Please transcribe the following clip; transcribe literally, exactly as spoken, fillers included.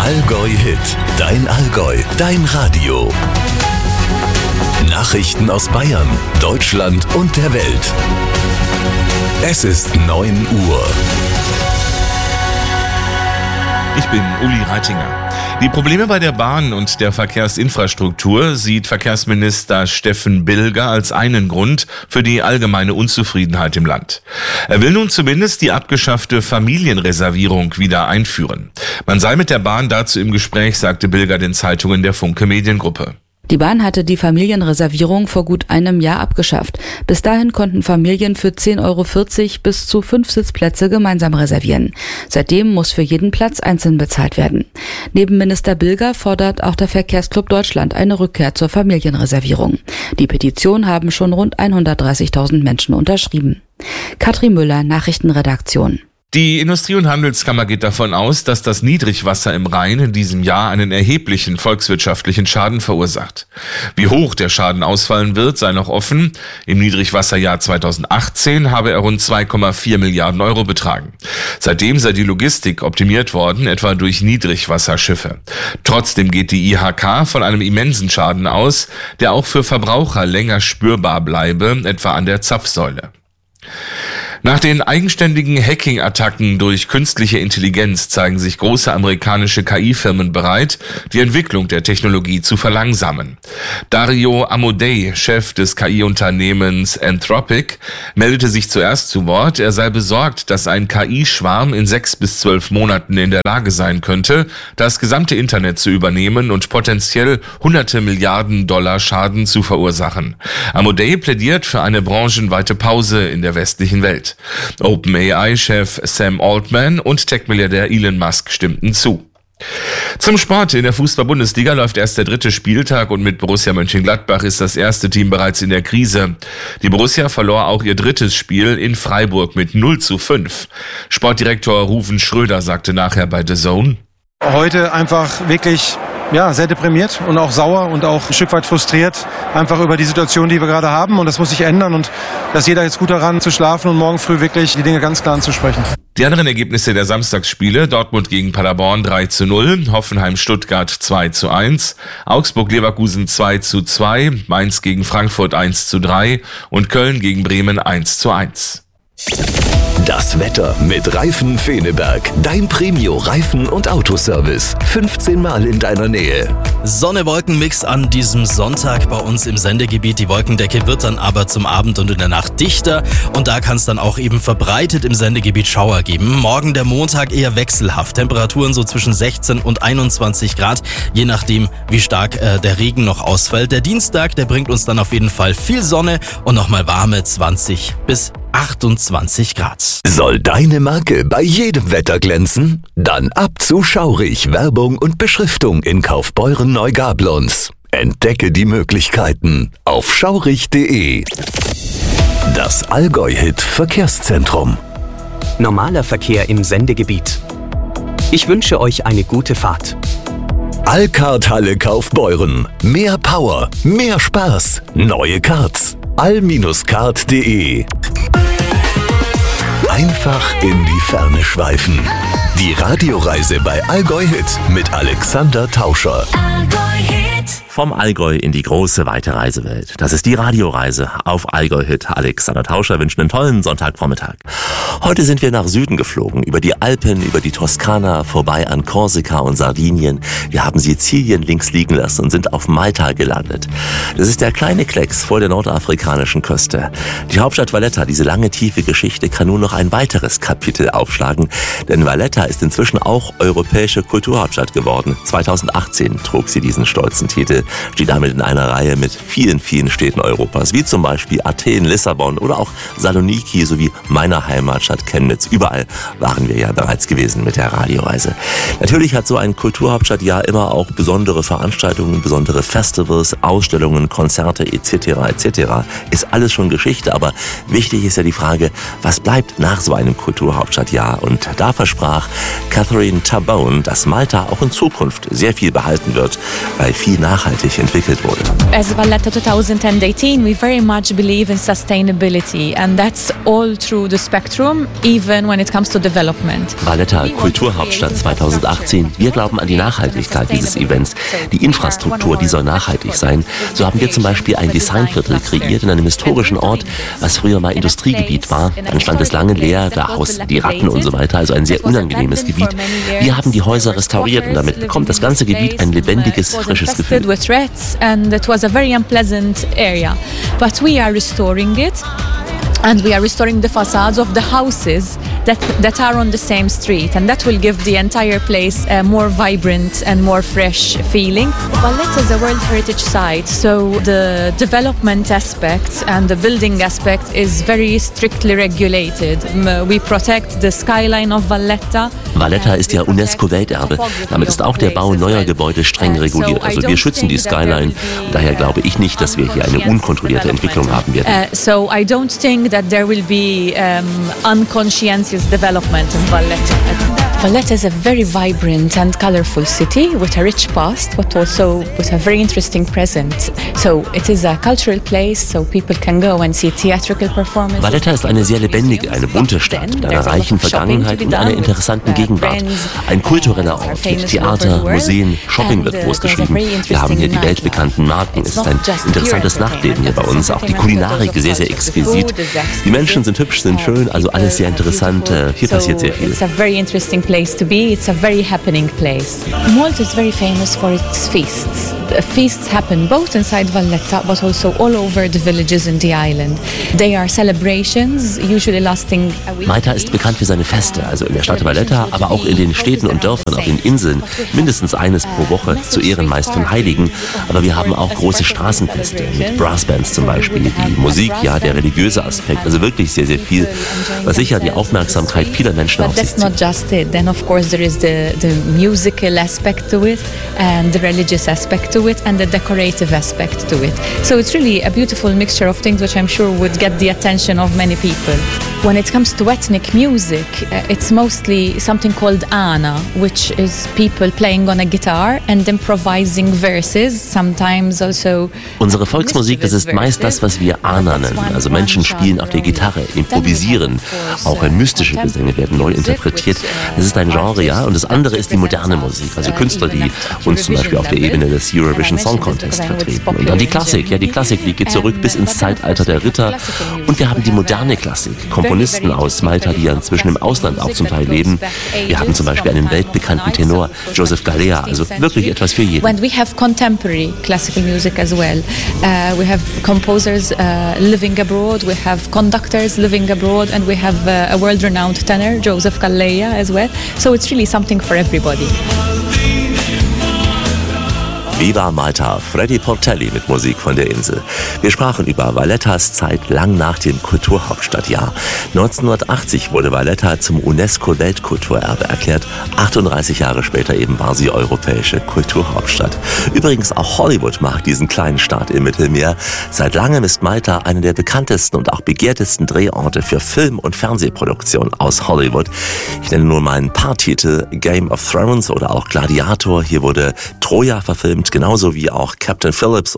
Allgäu Hit, dein Allgäu, dein Radio. Nachrichten aus Bayern, Deutschland und der Welt. Es ist neun Uhr. Ich bin Uli Reitinger. Die Probleme bei der Bahn und der Verkehrsinfrastruktur sieht Verkehrsminister Steffen Bilger als einen Grund für die allgemeine Unzufriedenheit im Land. Er will nun zumindest die abgeschaffte Familienreservierung wieder einführen. Man sei mit der Bahn dazu im Gespräch, sagte Bilger den Zeitungen der Funke Mediengruppe. Die Bahn hatte die Familienreservierung vor gut einem Jahr abgeschafft. Bis dahin konnten Familien für zehn Euro vierzig bis zu fünf Sitzplätze gemeinsam reservieren. Seitdem muss für jeden Platz einzeln bezahlt werden. Neben Minister Bilger fordert auch der Verkehrsclub Deutschland eine Rückkehr zur Familienreservierung. Die Petition haben schon rund hundertdreißigtausend Menschen unterschrieben. Katrin Müller, Nachrichtenredaktion. Die Industrie- und Handelskammer geht davon aus, dass das Niedrigwasser im Rhein in diesem Jahr einen erheblichen volkswirtschaftlichen Schaden verursacht. Wie hoch der Schaden ausfallen wird, sei noch offen. Im Niedrigwasserjahr zweitausendachtzehn habe er rund zwei Komma vier Milliarden Euro betragen. Seitdem sei die Logistik optimiert worden, etwa durch Niedrigwasserschiffe. Trotzdem geht die I H K von einem immensen Schaden aus, der auch für Verbraucher länger spürbar bleibe, etwa an der Zapfsäule. Nach den eigenständigen Hacking-Attacken durch künstliche Intelligenz zeigen sich große amerikanische K I-Firmen bereit, die Entwicklung der Technologie zu verlangsamen. Dario Amodei, Chef des K I-Unternehmens Anthropic, meldete sich zuerst zu Wort. Er sei besorgt, dass ein K I-Schwarm in sechs bis zwölf Monaten in der Lage sein könnte, das gesamte Internet zu übernehmen und potenziell hunderte Milliarden Dollar Schaden zu verursachen. Amodei plädiert für eine branchenweite Pause in der westlichen Welt. OpenAI-Chef Sam Altman und Tech-Milliardär Elon Musk stimmten zu. Zum Sport. In der Fußball-Bundesliga läuft erst der dritte Spieltag und mit Borussia Mönchengladbach ist das erste Team bereits in der Krise. Die Borussia verlor auch ihr drittes Spiel in Freiburg mit null zu fünf. Sportdirektor Ruven Schröder sagte nachher bei The Zone: Heute einfach wirklich ja, sehr deprimiert und auch sauer und auch ein Stück weit frustriert, einfach über die Situation, die wir gerade haben. Und das muss sich ändern und dass jeder jetzt gut daran zu schlafen und morgen früh wirklich die Dinge ganz klar anzusprechen. Die anderen Ergebnisse der Samstagsspiele: Dortmund gegen Paderborn drei zu null, Hoffenheim-Stuttgart zwei zu eins, Augsburg-Leverkusen zwei zu zwei, Mainz gegen Frankfurt eins zu drei und Köln gegen Bremen eins zu eins. Das Wetter mit Reifen Feneberg. Dein Premio-Reifen- und Autoservice. fünfzehn Mal in deiner Nähe. Sonne-Wolken-Mix an diesem Sonntag bei uns im Sendegebiet. Die Wolkendecke wird dann aber zum Abend und in der Nacht dichter. Und da kann es dann auch eben verbreitet im Sendegebiet Schauer geben. Morgen der Montag eher wechselhaft. Temperaturen so zwischen sechzehn und einundzwanzig Grad. Je nachdem, wie stark äh, der Regen noch ausfällt. Der Dienstag, der bringt uns dann auf jeden Fall viel Sonne und nochmal warme zwanzig bis achtundzwanzig Grad. Soll deine Marke bei jedem Wetter glänzen? Dann ab zu Schaurig. Werbung und Beschriftung in Kaufbeuren-Neugablonz. Entdecke die Möglichkeiten auf schaurig punkt de. Das Allgäu-Hit Verkehrszentrum. Normaler Verkehr im Sendegebiet. Ich wünsche euch eine gute Fahrt. Allcard-Halle Kaufbeuren. Mehr Power, mehr Spaß. Neue Cards. all Bindestrich card punkt de. Einfach in die Ferne schweifen. Die Radioreise bei Allgäu Hit mit Alexander Tauscher. Vom Allgäu in die große, weite Reisewelt. Das ist die Radioreise auf Allgäu Hit. Alexander Tauscher wünscht einen tollen Sonntagvormittag. Heute sind wir nach Süden geflogen, über die Alpen, über die Toskana, vorbei an Korsika und Sardinien. Wir haben Sizilien links liegen lassen und sind auf Malta gelandet. Das ist der kleine Klecks vor der nordafrikanischen Küste. Die Hauptstadt Valletta, diese lange, tiefe Geschichte, kann nun noch ein weiteres Kapitel aufschlagen. Denn Valletta ist inzwischen auch europäische Kulturhauptstadt geworden. zweitausendachtzehn trug sie diesen stolzen Titel. Steht damit in einer Reihe mit vielen, vielen Städten Europas, wie zum Beispiel Athen, Lissabon oder auch Saloniki sowie meiner Heimatstadt Chemnitz. Überall waren wir ja bereits gewesen mit der Radioreise. Natürlich hat so ein Kulturhauptstadtjahr immer auch besondere Veranstaltungen, besondere Festivals, Ausstellungen, Konzerte et cetera et cetera. Ist alles schon Geschichte, aber wichtig ist ja die Frage, was bleibt nach so einem Kulturhauptstadtjahr? Und da versprach Catherine Tabone, dass Malta auch in Zukunft sehr viel behalten wird, weil viel nachhaltig nachhaltig entwickelt wurde. As Valletta twenty eighteen, we very much believe in sustainability, and that's all through the spectrum, even when it comes to development. Valletta Kulturhauptstadt zwanzig achtzehn. Wir glauben an die Nachhaltigkeit dieses Events. Die Infrastruktur, die soll nachhaltig sein. So haben wir zum Beispiel ein Designviertel kreiert in einem historischen Ort, was früher mal Industriegebiet war. Dann stand es lange leer, da hausten die Ratten und so weiter, also ein sehr unangenehmes Gebiet. Wir haben die Häuser restauriert und damit bekommt das ganze Gebiet ein lebendiges, frisches Gefühl. And it was a very unpleasant area, but we are restoring it. And we are restoring the facades of the houses that, that are on the same street, and that will give the entire place a more vibrant and more fresh feeling. Valletta is a World Heritage Site, so the development aspect and the building aspect is very strictly regulated. We protect the skyline of Valletta. Valletta ist ja UNESCO-Welterbe. Damit ist auch der Bau neuer Gebäude streng reguliert. Also wir schützen die Skyline. Und daher glaube ich nicht, dass wir hier eine unkontrollierte Entwicklung haben werden. Uh, so I don't think that there will be um, unconscientious development in Valletta. Valletta is a very vibrant and colorful city with a rich past, but also with a very interesting present. So it is a cultural place, so people can go and see theatrical performances. Valletta ist eine sehr lebendige, eine bunte Stadt mit einer reichen Vergangenheit und einer interessanten Gegenwart. Ein kultureller Ort mit Theater, Museen, Shopping wird großgeschrieben. Wir haben hier die weltbekannten Marken. Es ist ein interessantes Nachtleben hier bei uns. Auch die Kulinarik sehr, sehr exquisit. Die Menschen sind hübsch, sind schön, also alles sehr interessant. Hier passiert sehr viel. Place to be. It's a very happening place. Malta is very famous for its feasts. The feasts happen both inside Valletta but also all over the villages in the island. They are celebrations, usually lasting a week. Malta ist bekannt für seine Feste, also in der Stadt Valletta, aber auch in den Städten und Dörfern auf den Inseln. Mindestens eines pro Woche, zu Ehren meist von Heiligen. Aber wir haben auch große Straßenfeste mit Brassbands zum Beispiel. Die Musik, ja, der religiöse Aspekt, also wirklich sehr, sehr viel, was sicher die Aufmerksamkeit vieler Menschen auf sich zieht. Then of course there is the, the musical aspect to it and the religious aspect to it and the decorative aspect to it. So it's really a beautiful mixture of things which I'm sure would get the attention of many people. When it comes to ethnic music, uh, it's mostly something called Ana, which is people playing on a guitar and improvising verses, sometimes also. Unsere Volksmusik, das ist meist das, was wir Ana nennen. Also Menschen spielen auf der Gitarre, improvisieren. Auch mystische Gesänge werden neu interpretiert. Das ist ein Genre, ja. Und das andere ist die moderne Musik, also Künstler, die uns zum Beispiel auf der Ebene des Eurovision Song Contest vertreten. Und dann die Klassik, ja, die Klassik, die geht zurück bis ins Zeitalter der Ritter. Und wir haben die moderne Klassik, Komponisten aus Malta, die ja inzwischen im Ausland auch zum Teil leben. Wir haben zum Beispiel einen weltbekannten Tenor, Joseph Galea, also wirklich etwas für jeden. When we have contemporary classical music as well, uh, we have composers uh, living abroad, we have conductors living abroad, and we have uh, a world-renowned tenor, Joseph Galea as well. So it's really something for everybody. Viva Malta, Freddy Portelli mit Musik von der Insel. Wir sprachen über Vallettas Zeit lang nach dem Kulturhauptstadtjahr. neunzehnhundertachtzig wurde Valletta zum UNESCO-Weltkulturerbe erklärt. achtunddreißig Jahre später eben war sie europäische Kulturhauptstadt. Übrigens auch Hollywood mag diesen kleinen Staat im Mittelmeer. Seit langem ist Malta einer der bekanntesten und auch begehrtesten Drehorte für Film- und Fernsehproduktion aus Hollywood. Ich nenne nur mal ein paar Titel: Game of Thrones oder auch Gladiator. Hier wurde Troja verfilmt, genauso wie auch Captain Phillips